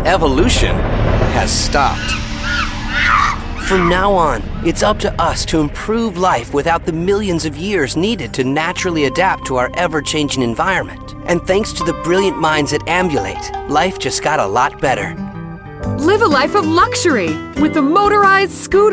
evolution has stopped. From now on, it's up to us to improve life without the millions of years needed to naturally adapt to our ever-changing environment. And thanks to the brilliant minds at Ambulate, life just got a lot better. Live a life of luxury with the motorized scooter.